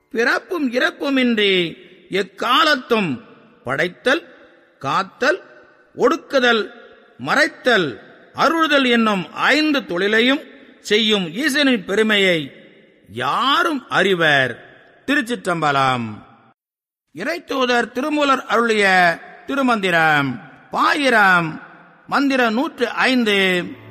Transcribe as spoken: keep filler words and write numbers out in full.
பிறப்பும் இறப்புமின்றி எக்காலத்தும் படைத்தல், காத்தல், ஒடுக்குதல், மறைத்தல், அருளுதல் என்னும் ஐந்து தொழிலையும் செய்யும் ஈசனின் பெருமையை யாரும் அறிவர். திருச்சிற்றம்பலம். இறைத்தூதர் திருமூலர் அருளிய திருமந்திரம். பாயிரம். மந்திரம் நூற்று ஐந்து.